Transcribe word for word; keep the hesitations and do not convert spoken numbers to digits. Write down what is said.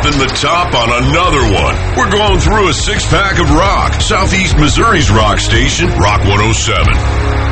popping the top on another one. We're going through a six-pack of rock. Southeast Missouri's rock station, Rock one oh seven.